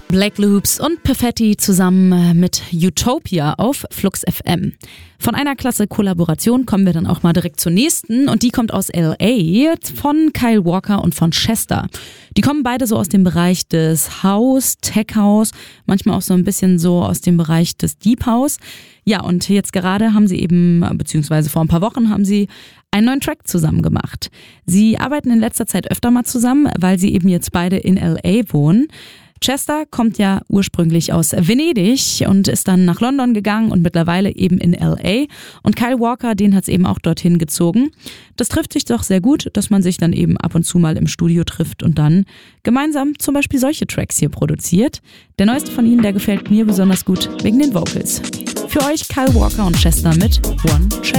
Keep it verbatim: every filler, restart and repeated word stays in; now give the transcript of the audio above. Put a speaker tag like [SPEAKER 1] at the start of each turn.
[SPEAKER 1] Black Loops und Perfetti zusammen mit Utopia auf Flux F M. Von einer klasse Kollaboration kommen wir dann auch mal direkt zur nächsten und die kommt aus L A von Kyle Walker und von Chester. Die kommen beide so aus dem Bereich des House, Tech House, manchmal auch so ein bisschen so aus dem Bereich des Deep House. Ja, und jetzt gerade haben sie eben, beziehungsweise vor ein paar Wochen haben sie einen neuen Track zusammen gemacht. Sie arbeiten in letzter Zeit öfter mal zusammen, weil sie eben jetzt beide in L A wohnen. Chester kommt ja ursprünglich aus Venedig und ist dann nach London gegangen und mittlerweile eben in L A. Und Kyle Walker, den hat es eben auch dorthin gezogen. Das trifft sich doch sehr gut, dass man sich dann eben ab und zu mal im Studio trifft und dann gemeinsam zum Beispiel solche Tracks hier produziert. Der neueste von ihnen, der gefällt mir besonders gut wegen den Vocals. Für euch Kyle Walker und Chester mit One Track.